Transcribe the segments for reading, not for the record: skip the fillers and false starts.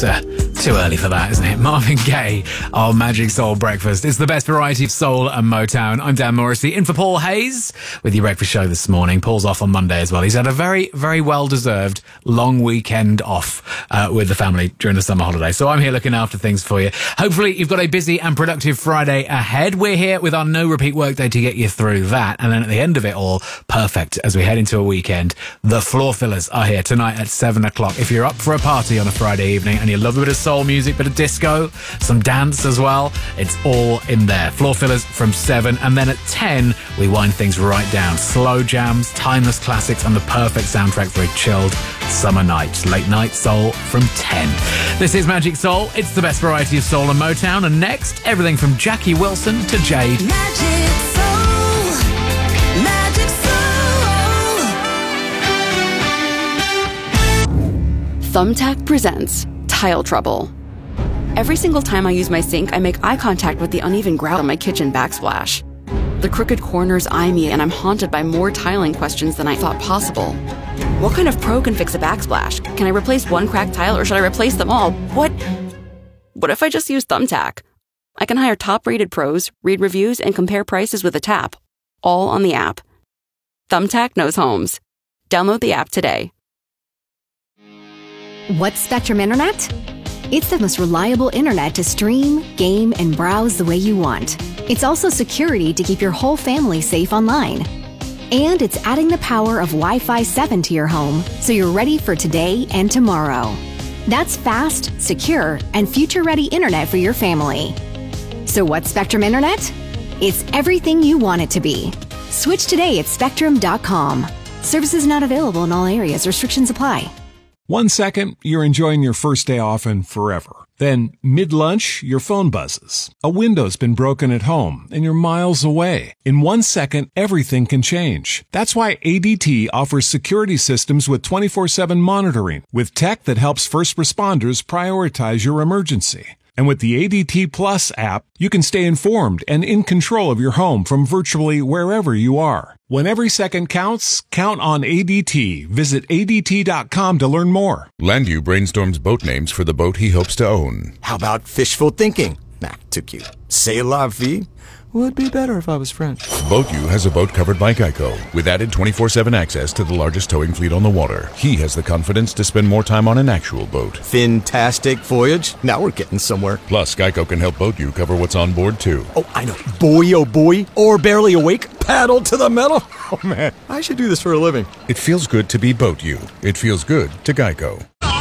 too early for that, isn't it? Marvin Gaye on Magic Soul Breakfast. It's the best variety of soul and Motown. I'm Dan Morrissey, in for Paul Hayes with your breakfast show this morning. Paul's off on Monday as well. He's had a very, very well-deserved long weekend off with the family during the summer holiday. So I'm here looking after things for you. Hopefully you've got a busy and productive Friday ahead. We're here with our no repeat workday to get you through that. And then at the end of it all, perfect, as we head into a weekend, the Floor Fillers are here tonight at 7 o'clock. If you're up for a party on a Friday evening and you love a bit of soul music, bit of disco, some dance as well, it's all in there. Floor Fillers from 7, and then at 10 we wind things right down. Slow jams, timeless classics, and the perfect soundtrack for a chilled summer night. Late night soul from 10. This is Magic Soul. It's the best variety of soul and Motown, and next, everything from Jackie Wilson to Jade. Magic Soul, Magic Soul. Thumbtack presents Tile Trouble. Every single time I use my sink, I make eye contact with the uneven grout on my kitchen backsplash. The crooked corners eye me, and I'm haunted by more tiling questions than I thought possible. What kind of pro can fix a backsplash? Can I replace one cracked tile, or should I replace them all? What if I just use Thumbtack? I can hire top-rated pros, read reviews, and compare prices with a tap, all on the app. Thumbtack knows homes. Download the app today. What's Spectrum Internet? It's the most reliable internet to stream, game, and browse the way you want. It's also security to keep your whole family safe online. And it's adding the power of Wi-Fi 7 to your home, so you're ready for today and tomorrow. That's fast, secure, and future-ready internet for your family. So what's Spectrum Internet? It's everything you want it to be. Switch today at Spectrum.com. Services not available in all areas. Restrictions apply. 1 second, you're enjoying your first day off and forever. Then, mid-lunch, your phone buzzes. A window's been broken at home, and you're miles away. In 1 second, everything can change. That's why ADT offers security systems with 24/7 monitoring, with tech that helps first responders prioritize your emergency. And with the ADT Plus app, you can stay informed and in control of your home from virtually wherever you are. When every second counts, count on ADT. Visit ADT.com to learn more. Landu brainstorms boat names for the boat he hopes to own. How about fishful thinking? Nah, too cute. C'est la vie? Would be better if I was French. BoatU has a boat covered by Geico, with added 24/7 access to the largest towing fleet on the water. He has the confidence to spend more time on an actual boat. Fantastic voyage. Now we're getting somewhere. Plus, Geico can help BoatU cover what's on board, too. Oh, I know. Boy, oh boy. Or barely awake. Paddle to the metal. Oh, man. I should do this for a living. It feels good to be BoatU. It feels good to Geico.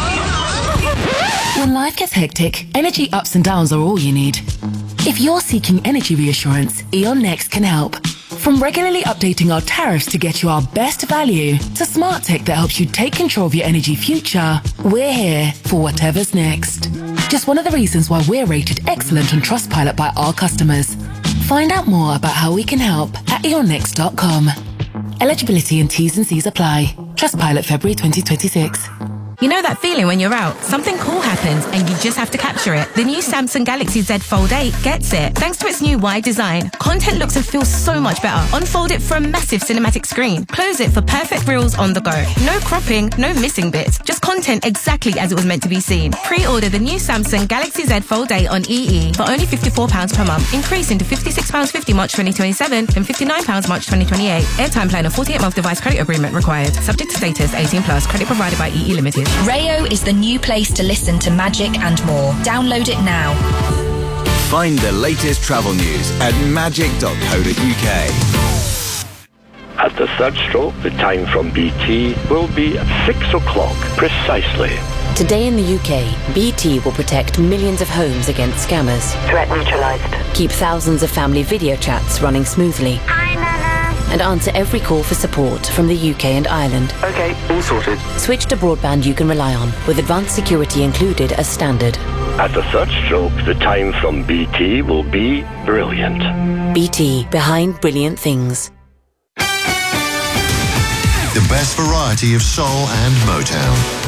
When life gets hectic, energy ups and downs are all you need. If you're seeking energy reassurance, Eon Next can help. From regularly updating our tariffs to get you our best value, to smart tech that helps you take control of your energy future, we're here for whatever's next. Just one of the reasons why we're rated excellent on Trustpilot by our customers. Find out more about how we can help at eonnext.com. Eligibility and T's and C's apply. Trustpilot February 2026. You know that feeling when you're out, something cool happens and you just have to capture it? The new Samsung Galaxy Z Fold 8 gets it. Thanks to its new wide design, content looks and feels so much better. Unfold it for a massive cinematic screen. Close it for perfect reels on the go. No cropping, no missing bits. Just content exactly as it was meant to be seen. Pre-order the new Samsung Galaxy Z Fold 8 on EE for only £54 per month, increasing to £56.50 March 2027 and £59 March 2028. Airtime plan of 48-month device credit agreement required. Subject to status, 18+, credit provided by EE Limited. Rayo is the new place to listen to magic and more. Download it now. Find the latest travel news at magic.co.uk. At the third stroke, the time from BT will be 6 o'clock precisely. Today in the UK, BT will protect millions of homes against scammers. Threat neutralized. Keep thousands of family video chats running smoothly. Hi, Nana. And answer every call for support from the UK and Ireland. Okay, all sorted. Switch to broadband you can rely on, with advanced security included as standard. At the third stroke, the time from BT will be brilliant. BT, behind brilliant things. The best variety of soul and Motown.